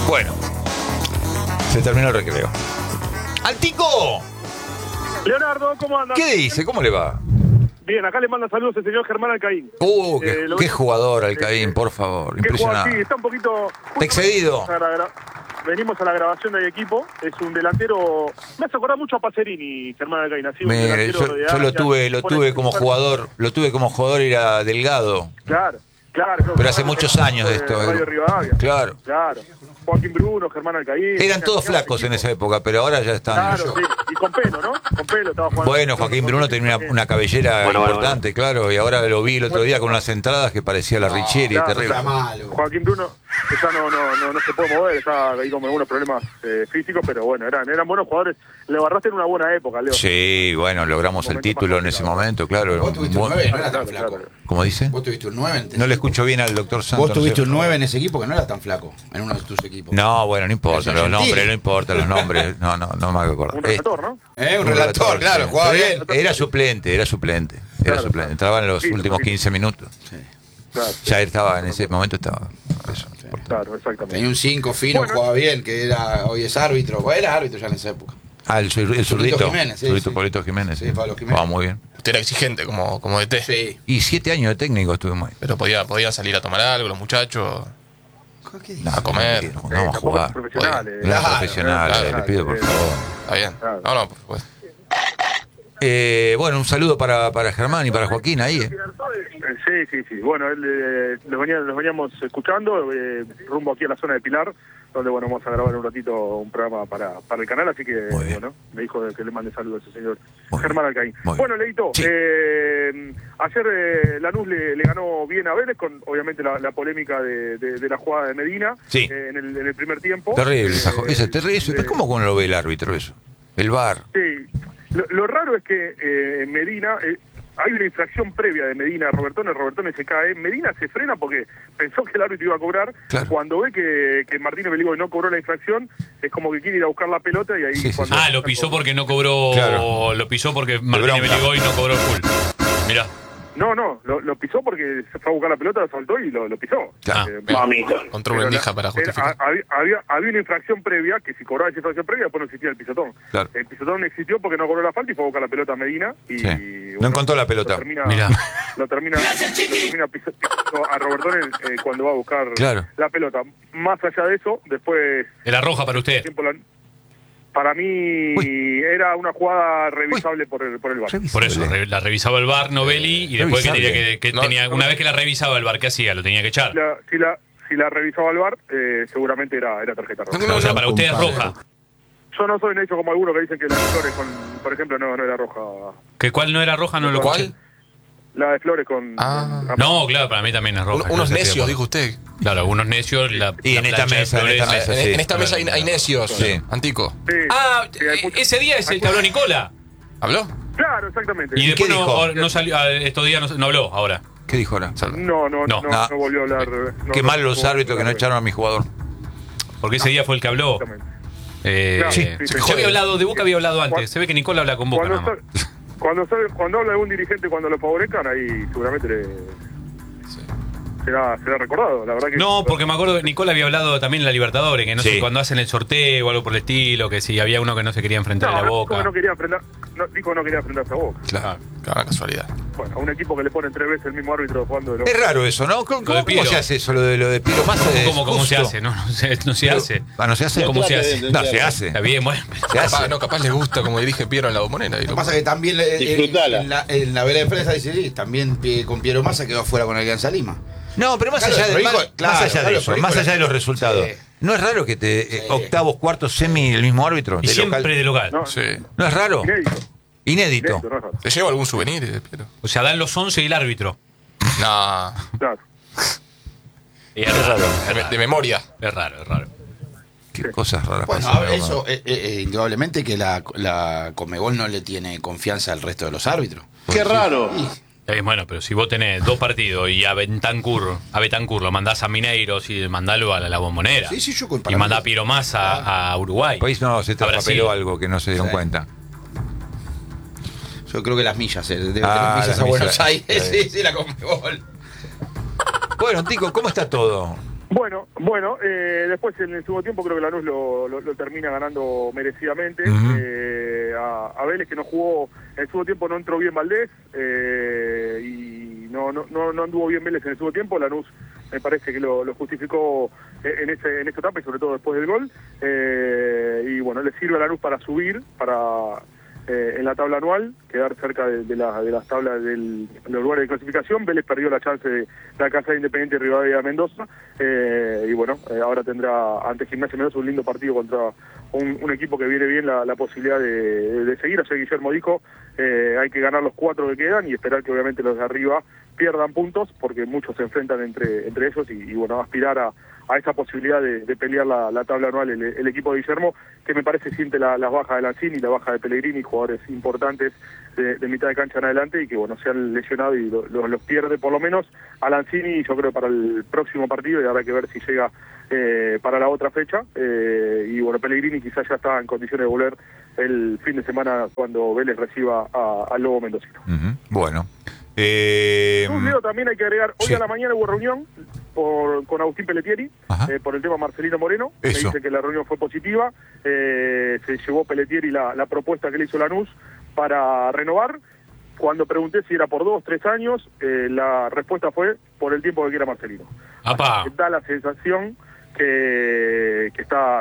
Bueno, se terminó el recreo. ¡Altico! Leonardo, ¿cómo anda? ¿Qué dice? ¿Cómo le va? Bien, acá le manda saludos el señor Germán Alcaín. Qué jugador Alcaín, por favor. Impresionante. Sí, está un poquito... Está excedido. Venimos a la grabación del equipo. Es un delantero... Me hace acordar mucho a Pacerini, Germán Alcaín. Así, yo lo tuve como jugador. Lo tuve como jugador, era Delgado. Claro. Pero hace muchos años de esto. Radio Rivadavia. Claro. Joaquín Bruno, Germán Alcaín. Eran todos flacos en esa época, pero ahora ya están. Claro, sí. Y con pelo, ¿no? Con pelo estaba jugando. Bueno, Joaquín Bruno tenía una cabellera importante, claro, y ahora lo vi el otro día con unas entradas que parecía la Richieri, terrible. Joaquín Bruno ya no se puede mover, está ahí con algunos problemas físicos, pero bueno, eran buenos jugadores. Le agarraste en una buena época, Leo. Sí, bueno, logramos el título en ese momento, claro. Vos tuviste un 9, no era tan flaco. ¿Cómo dice? Vos tuviste un 9. No le escucho bien al doctor Santos. Vos tuviste un 9 en ese equipo que no era tan flaco, en uno de tus equipos. No, bueno, no importa los nombres, No me acuerdo. Un relator, ¿no? Un relator, claro, sí. jugaba bien. Era suplente. Claro. Entraba en los últimos 15 minutos. Sí. Claro. Ya estaba, en ese momento estaba. Eso. Claro, exactamente. Tenía un 5 fino, jugaba bien, que hoy es árbitro. Bueno, era árbitro ya en esa época. El zurdito. Jiménez, sí, Zurdito sí. Polito Jiménez. Sí, Pablo Jiménez. Jugaba muy bien. Usted era exigente como DT. Sí. Y 7 años de técnico estuvimos ahí. Pero podía salir a tomar algo los muchachos. ¿Qué A comer. Vamos a jugar. Profesionales. No Claro, profesionales, claro, le pido por favor. Está bien. Claro. No, por supuesto. Bueno, un saludo para Germán y para Joaquín ahí. Sí. Bueno, los veníamos escuchando rumbo aquí a la zona de Pilar, donde bueno, vamos a grabar un ratito un programa para el canal, así que bueno, me dijo que le mande saludos a ese señor Germán Alcaín. Bueno, Leito, sí. ayer Lanús le ganó bien a Vélez con obviamente la polémica de la jugada de Medina Sí. en el primer tiempo. Terrible, ese terrible. ¿Cómo lo ve el árbitro eso? El VAR. Sí, lo raro es que Medina... hay una infracción previa de Medina a Robertones se cae, Medina se frena porque pensó que el árbitro iba a cobrar, claro. Cuando ve que Martínez Beligoy no cobró la infracción, es como que quiere ir a buscar la pelota y ahí... Sí. Lo pisó porque no cobró, Claro. lo pisó porque Martínez Beligoy no cobró el full. Mirá. No, lo pisó porque se fue a buscar la pelota, lo soltó y lo pisó. Claro. Mamita. Encontró una endija para justificar. Había una infracción previa, que si cobraba esa infracción previa, después no existía el pisotón. Claro. El pisotón no existió porque no cobró la falta y fue a buscar la pelota a Medina. Y, Sí. bueno, No encontró la pelota. Mirá. Lo termina pisando a Robertones cuando va a buscar Claro. la pelota. Más allá de eso, después... La roja para usted. Para mí era una jugada revisable por el VAR. Por eso, la revisaba el VAR Novelli y después Revisable. una vez que la revisaba el VAR, ¿qué hacía? Lo tenía que echar. Si la revisaba el VAR, seguramente era tarjeta roja. O sea, para usted es roja. Yo no soy necio como algunos que dicen que la de Flores, por ejemplo, no era roja. ¿Que cuál no era roja? No lo escuché. ¿Cuál? La de Flores con... No, claro, para mí también es roja. Unos No sé si necios, es- dijo usted. Claro, algunos necios. Y en esta mesa, sí. En esta mesa hay necios. Sí. Antico. Sí, sí, hay mucho- Ese día es el que habló Nicola. ¿Habló? Claro, exactamente. Y después qué dijo? no salió, estos días no habló ahora. ¿Qué dijo ahora? No volvió a hablar. Qué mal los árbitros que no echaron a mi jugador. Porque ese día fue el que habló. Exactamente. Sí. Yo había hablado, de Boca había hablado antes. Se ve que Nicola habla con Boca nada más. Cuando habla de un dirigente cuando lo favorezcan, ahí seguramente será recordado, la verdad que... No, porque me acuerdo que Nicola había hablado también en la Libertadores, que no Sí. sé, cuando hacen el sorteo o algo por el estilo, que si había uno que no se quería enfrentar a la Boca. No quería enfrentarse a Boca. Claro. Claro, casualidad. Bueno, a un equipo que le ponen 3 veces el mismo árbitro jugando de Es raro eso, ¿no? Lo de ¿Cómo Piero. se hace eso, lo de Piero Massa? ¿Cómo se hace? No se hace. ¿No se hace? ¿Cómo se hace? No, se hace. Está bien, bueno. Se hace. Capaz les gusta como dirige Piero en la Bombonera. Lo que pasa es que también en la vela de prensa dice, sí, también con Piero Massa quedó afuera con Alianza Lima. No, pero más Claro, allá, pero dijo- más claro, allá de claro, eso, pero más dijo- allá de los resultados. Sí. ¿No es raro que octavos, cuartos, semi el mismo árbitro? Y de siempre local? de local. No, Sí. ¿No es raro? inédito, Inédito. no es raro. ¿Te lleva algún souvenir, Piero? O sea, dan los 11 y el árbitro. No. Claro. Y es raro. De memoria. Es raro. Qué cosas raras Bueno, pasan, eso, indudablemente que la Conmebol no le tiene confianza al resto de los árbitros. ¡Qué raro! Bueno, pero si vos tenés 2 partidos y a Betancur lo mandás a Mineiros y mandalo a la Bombonera. Sí, yo Y mandá a Piero Massa a Uruguay. El país no se A Brasil. traspapeló algo que no se dieron Sí. cuenta. Yo creo que las millas, debe tener Ah, millas las a Buenos millas. Aires, sí, la Conmebol. Bueno, Tico, ¿cómo está todo? Bueno, después en el segundo tiempo creo que Lanús lo termina ganando merecidamente. A Vélez, que no jugó, en el segundo tiempo no entró bien Valdés, y no anduvo bien Vélez en el segundo tiempo. Lanús me parece que lo justificó en esta etapa y sobre todo después del gol. Y bueno, le sirve a Lanús para subir, en la tabla anual, quedar cerca de las tablas de los lugares de clasificación. Vélez perdió la chance de la casa de Independiente Rivadavia Mendoza, y bueno, ahora tendrá ante Gimnasia Mendoza un lindo partido contra un equipo que viene bien la posibilidad de seguir. Ayer Guillermo dijo, hay que ganar los 4 que quedan y esperar que obviamente los de arriba pierdan puntos, porque muchos se enfrentan entre ellos y bueno, aspirar a esa posibilidad de pelear la tabla anual el equipo de Guillermo, que me parece siente las bajas de Lanzini, la baja de Pellegrini, jugadores importantes de mitad de cancha en adelante, y que bueno, se han lesionado y los pierde por lo menos a Lanzini, yo creo, para el próximo partido, y habrá que ver si llega para la otra fecha. Y bueno, Pellegrini quizás ya está en condiciones de volver el fin de semana cuando Vélez reciba al Lobo Mendocino. Bueno. Leo, también hay que agregar, hoy sí. A la mañana hubo reunión con Agustín Pelletieri, por el tema Marcelino Moreno. Eso. Me dice que la reunión fue positiva, se llevó Pelletieri la propuesta que le hizo Lanús para renovar. Cuando pregunté si era por 2, 3 años, la respuesta fue por el tiempo que quiera Marcelino. ¡Apa! Da la sensación que está